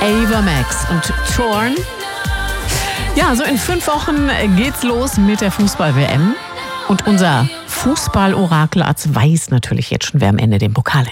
Ava Max und Torn. Ja, so in 5 Wochen geht's los mit der Fußball-WM. Und unser Fußball-Orakel weiß natürlich jetzt schon, wer am Ende den Pokal